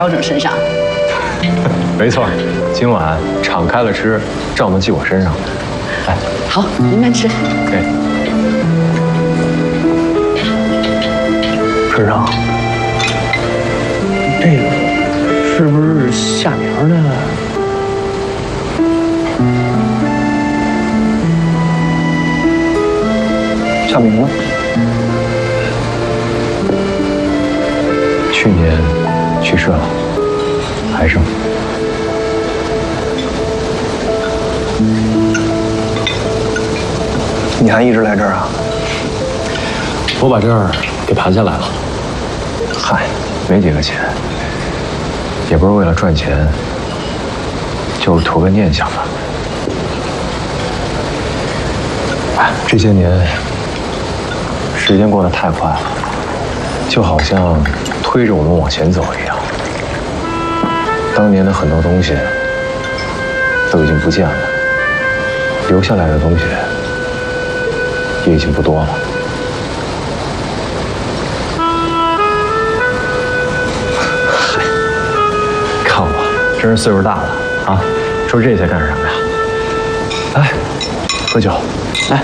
调整身上。 没错，今晚敞开了吃，账都记我身上。来， 好，您慢吃。 哎， 师长，这个是不是下名的？下名了。 去年去世了，癌症。 你还一直来这儿啊？ 我把这儿给盘下来了。嗨，没几个钱，也不是为了赚钱，就是图个念想吧。哎，这些年时间过得太快了，就好像推着我们往前走一样。当年的很多东西都已经不见了，留下来的东西也已经不多了。看我，真是岁数大了啊！说这些干什么呀？来，喝酒，来。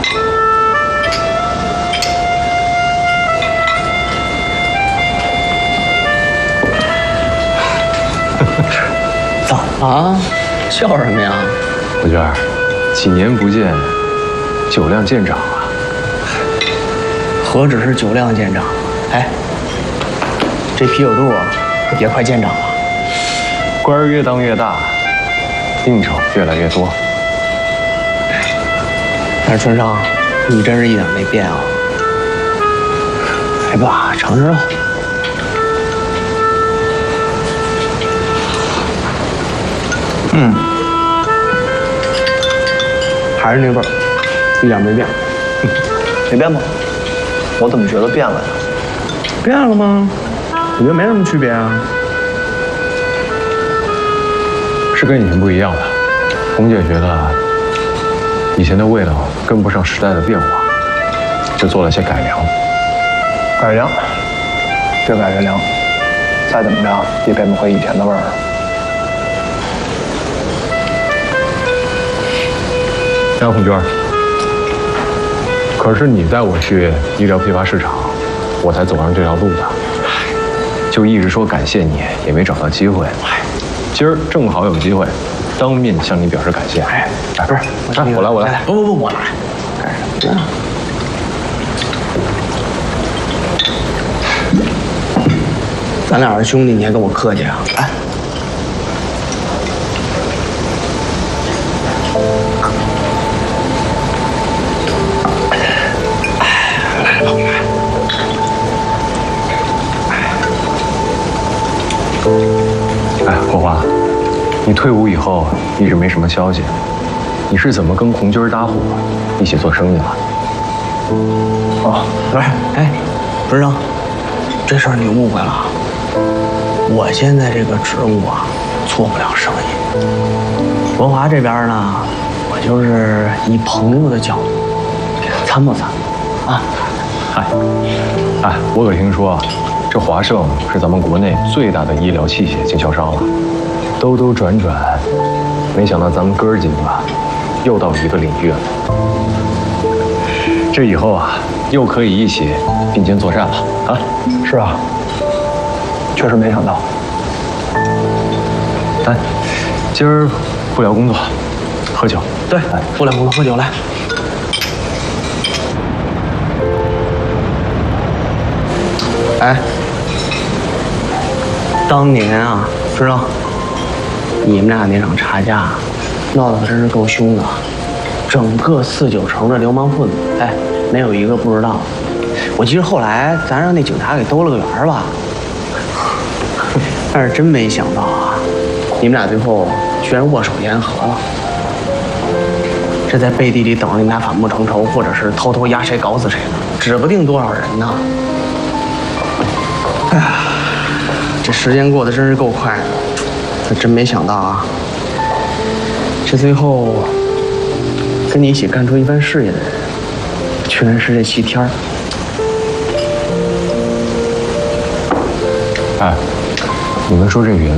怎么了？笑什么呀？ 我娟儿，几年不见，酒量见长啊！ 何止是酒量见长，哎，这啤酒肚也快见长了。 官儿越当越大，应酬越来越多。 但是春生，你真是一点没变啊！来吧，尝尝肉。还是那味儿，一点没变。 没变吗？我怎么觉得变了呀？ 变了吗？我觉得没什么区别啊。 是跟以前不一样了。红姐觉得以前的味道跟不上时代的变化，就做了些改良。 改良，越改越良，再怎么着也变不回以前的味儿了。 杨红娟，可是你带我去医疗批发市场，我才走上这条路的。就一直说感谢你，也没找到机会。今儿正好有机会，当面向你表示感谢。哎，不是，我来。 不，我来。干什么呀？咱俩是兄弟，你还跟我客气啊？哎。 哎，霍华，你退伍以后一直没什么消息，你是怎么跟红军搭伙一起做生意的？ 哦，不是，哎，不是啊，这事儿你误会了。我现在这个职务啊，做不了生意。国华这边呢，我就是以朋友的角度给他参谋参谋啊。 嗨，哎，我可听说这华盛是咱们国内最大的医疗器械经销商了，兜兜转转，没想到咱们哥儿几个又到一个领域了。这以后啊，又可以一起并肩作战了啊！ 是啊，确实没想到。 来，今儿不聊工作，喝酒。 对，不聊工作，喝酒来。哎，当年啊，知道你们俩那场查架，闹得真是够凶的，整个4、9城的流氓混子，哎，没有一个不知道。我记得后来咱让那警察给兜了个圆吧，但是真没想到啊，你们俩最后居然握手言和了。这在背地里等着你们俩反目成仇，或者是偷偷压谁搞死谁呢，指不定多少人呢。哎呀，这时间过得真是够快的，可真没想到啊，这最后跟你一起干出一番事业的人，居然是这齐天儿。 哎， 你们说这云